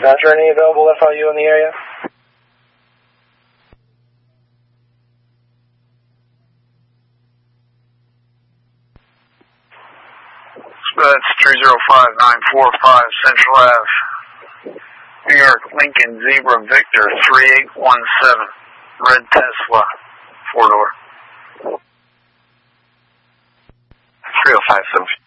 Roger, any available FIU in the area? That's 305945 Central Ave. New York, Lincoln, Zebra, Victor, 3817. Red Tesla, 4-door. 305